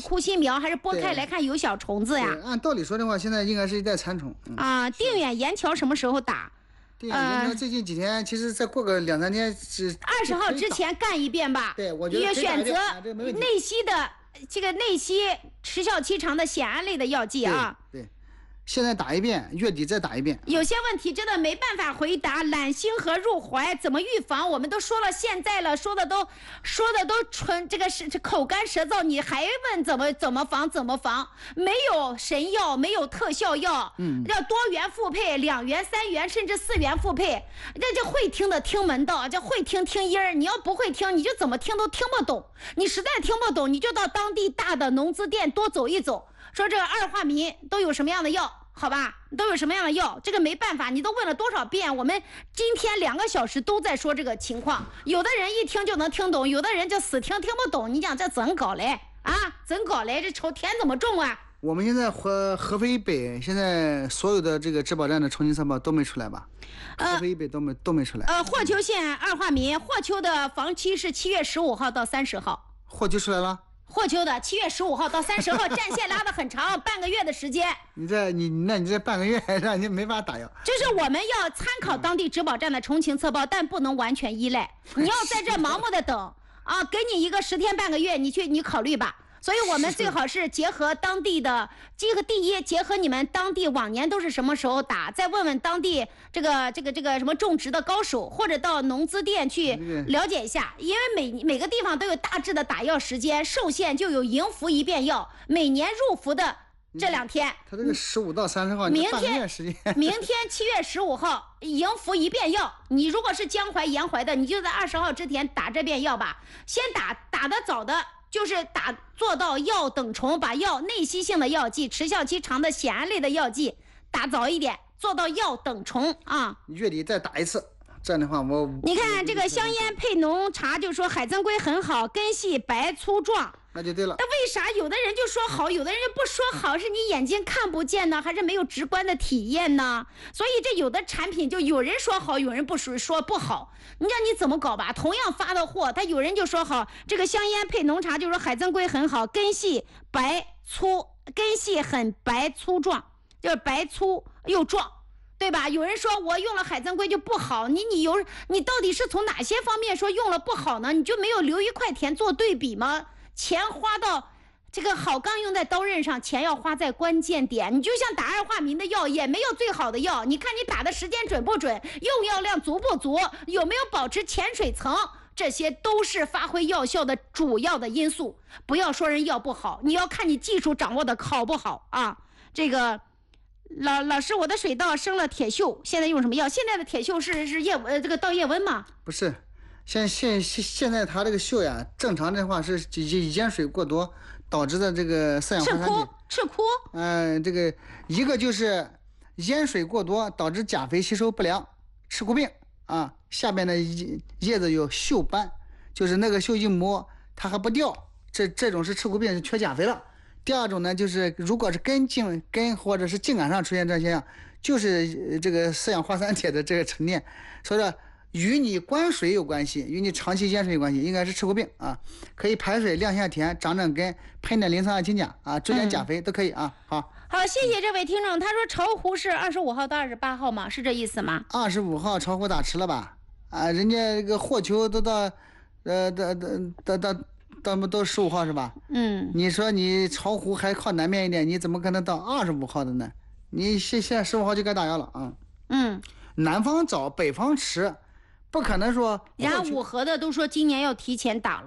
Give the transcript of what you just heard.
枯心苗，还是剥开来看有小虫子呀？ 按道理说的话，现在应该是一代蚕虫。 定远盐条什么时候打？ 定远盐条最近几天，其实再过个2、3天 20号之前干一遍吧。 对，我觉得也选择内稀的内稀时效期长的酰胺类的药剂啊。 对。现在打一遍，月底再打一遍。 有些问题真的没办法回答，懒星和入怀怎么预防？我们都说了现在了，说的都纯这个是口干舌燥，你还问怎么防？没有神药，没有特效药，要多元复配，2元、3元甚至4元复配。这会听的听门道，这会听音儿。你要不会听，你就怎么听都听不懂。你实在听不懂，你就到当地大的农资店多走一走。说这个二化醚都有什么样的药？好吧，都有什么样的药？这个没办法，你都问了多少遍？我们今天2个小时都在说这个情况。有的人一听就能听懂，有的人就死听不懂。你讲这怎搞嘞？怎搞嘞？这筹田怎么种啊？ 我们现在合肥以北，现在所有的这个质保站的重新测报都没出来吧？合肥以北都没出来。 霍丘县二化醚，霍丘的房期是7月15号到30号。 霍丘出来了。 霍丘的7月15号到30号，战线拉得很长，半个月的时间。 你这半个月让你没法打药。 就是我们要参考当地质保站的重新测报，但不能完全依赖。你要在这盲目的等给你一个10天半个月，你考虑吧。所以我们最好是结合当地的，结合你们当地往年都是什么时候打，再问问当地这个什么种植的高手，或者到农资店去了解一下，因为每个地方都有大致的打药时间，寿县就有迎服一遍药，每年入伏的这2天。 他这个15到30号， 明天 7 月15号迎服一遍药。你如果是江淮沿淮的，你就在20号之前打这遍药吧，先打得早的。就是做到药等重，把药内稀性的药剂、持效期长的酰胺类的药剂打早一点，做到药等重啊。 月底再打一次，这样的话你看这个香烟配浓茶，就说海参龟很好，根细白粗壮。 那就对了。 那为啥有的人就说好，有的人就不说好？是你眼睛看不见呢，还是没有直观的体验呢？所以这有的产品就有人说好，有人不说不好。你让你怎么搞吧？同样发的货，他有人就说好，这个香烟配浓茶就说海参龟很好，根细很白粗壮，就是白粗又壮。对吧？有人说我用了海参龟就不好，你到底是从哪些方面说用了不好呢？你就没有留一块田做对比吗？钱花到这个好钢用在刀刃上，钱要花在关键点。你就像打二化醚的药，也没有最好的药，你看你打的时间准不准，用药量足不足，有没有保持潜水层，这些都是发挥药效的主要的因素。不要说人药不好，你要看你技术掌握的好不好啊。这个老师，我的水稻生了铁锈，现在用什么药？现在的铁锈是这个稻叶温吗？ 不是，现在它这个锈呀，正常的话是盐水过多导致的这个四氧化三酯。 赤枯。 这个一个就是盐水过多导致钾肥吸收不良，赤枯病啊。下边的叶子有锈斑，就是那个锈一摸它还不掉，这种是赤枯病，是缺钾肥了。第二种呢，就是如果是根或者是茎秆上出现这些，就是这个四氧化三铁的这个沉淀，所以说与你灌水有关系，与你长期淹水有关系，应该是赤枯病啊。可以排水、晾下田、长根、喷点磷酸二氢钾啊，注点钾肥都可以啊。好， 谢谢这位听众。他说巢湖是25号到28号吗？是这意思吗 ？25号巢湖打迟了吧？啊，人家这个霍丘都到都15号是吧？你说你巢湖还靠南面一点，你怎么可能到25号的呢？你现在15号就该打药了啊。南方早，北方迟，不可能说。 人家五河的都说今年要提前打了。